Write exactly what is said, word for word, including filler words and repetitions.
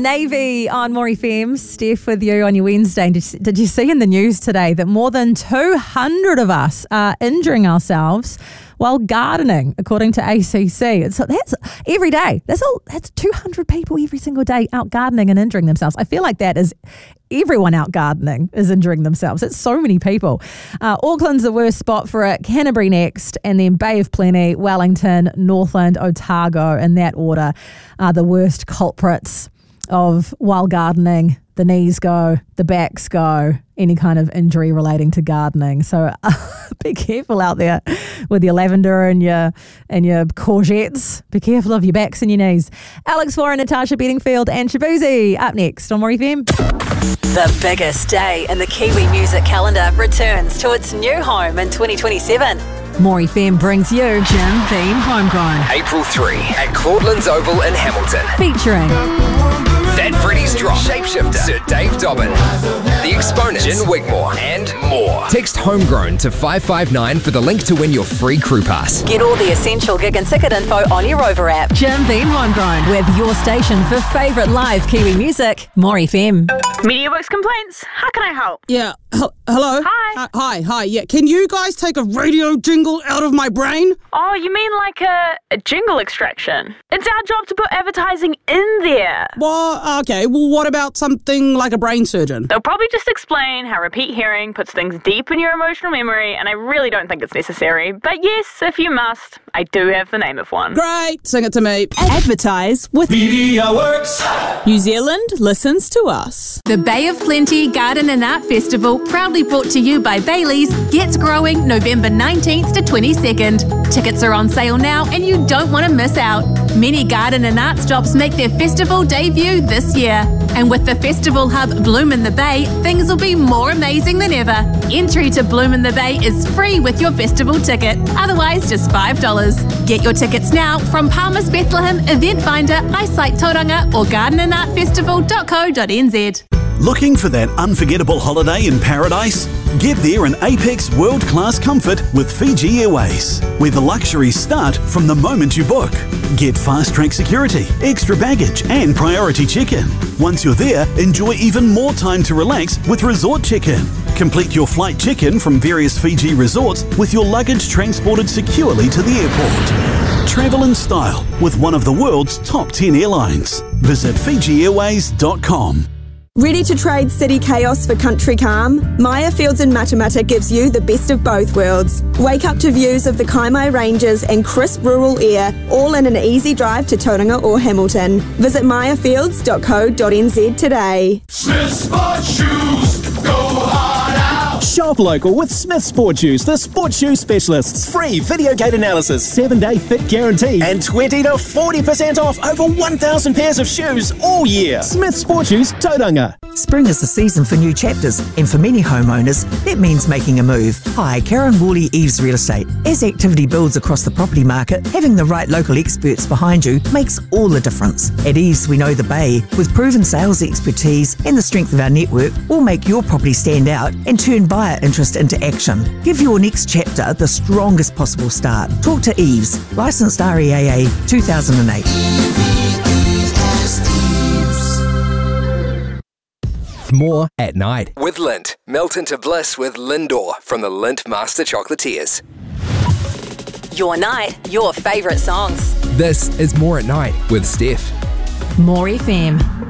Navy on More F M. Steph with you on your Wednesday. Did, did you see in the news today that more than two hundred of us are injuring ourselves while gardening, according to A C C? It's, that's every day. That's all. That's two hundred people every single day out gardening and injuring themselves. I feel like that is everyone out gardening is injuring themselves. It's so many people. Uh, Auckland's the worst spot for it. Canterbury next, and then Bay of Plenty, Wellington, Northland, Otago, in that order, are the worst culprits of while gardening. The knees go, the backs go, any kind of injury relating to gardening. So uh, be careful out there with your lavender and your and your courgettes. Be careful of your backs and your knees. Alex Warren, Natasha Bedingfield and Shabuzi up next on More F M. The biggest day in the Kiwi music calendar returns to its new home in twenty twenty-seven. More F M brings you Jim Beam Homegrown. April third at Claudelands Oval in Hamilton. Featuring That Freddy's Drop, Shapeshifter, Sir Dave Dobbin, The Exponents, Jen Wigmore, and more. Text Homegrown to five five nine for the link to win your free crew pass. Get all the essential gig and ticket info on your Rover app. Jim Beam Homegrown with your station for favourite live Kiwi music, More F M. MediaWorks complaints. How can I help? Yeah. H- hello? Hi. Uh, hi, hi. Yeah. Can you guys take a radio jingle out of my brain? Oh, you mean like a, a jingle extraction? It's our job to put advertising in there. Well, okay. Well, what about something like a brain surgeon? They'll probably just explain how repeat hearing puts things deep in your emotional memory, and I really don't think it's necessary. But yes, if you must, I do have the name of one. Great. Sing it to me. Advertise with MediaWorks. New Zealand listens to us. The Bay of Plenty Garden and Art Festival, proudly brought to you by Bailey's, gets growing November nineteenth to twenty-second. Tickets are on sale now and you don't want to miss out. Many garden and art stops make their festival debut this year. And with the festival hub Bloom in the Bay, things will be more amazing than ever. Entry to Bloom in the Bay is free with your festival ticket, otherwise just five dollars. Get your tickets now from Palmer's Bethlehem, Event Finder, Eyesight Tauranga or garden and art festival dot co dot n z. Looking for that unforgettable holiday in paradise? Get there in apex world-class comfort with Fiji Airways, where the luxuries start from the moment you book. Get fast-track security, extra baggage and priority check-in. Once you're there, enjoy even more time to relax with resort check-in. Complete your flight check-in from various Fiji resorts with your luggage transported securely to the airport. Travel in style with one of the world's top ten airlines. Visit Fiji Airways dot com. Ready to trade city chaos for country calm? Maya Fields in Matamata gives you the best of both worlds. Wake up to views of the Kaimai Ranges and crisp rural air, all in an easy drive to Tauranga or Hamilton. Visit maya fields dot co dot n z today. Smith Sport Shoes, go hard out. Shop local with Smith Sport Shoes, the sport shoe specialists. Free video gate analysis, seven day fit guarantee, and twenty to forty percent off over one thousand pairs of shoes all year. Smith Sport Shoes, Tauranga. Spring is the season for new chapters, and for many homeowners, that means making a move. Hi, Karen Woolley, Eves Real Estate. As activity builds across the property market, having the right local experts behind you makes all the difference. At Eves, we know the Bay. With proven sales expertise and the strength of our network, we'll make your property stand out and turn buyer interest into action. Give your next chapter the strongest possible start. Talk to Eves, licensed R E A A two thousand eight. More at night with Lindt. Melt into bliss with Lindor from the Lindt Master Chocolatiers. Your night, your favourite songs. This is More at Night with Steph. More F M.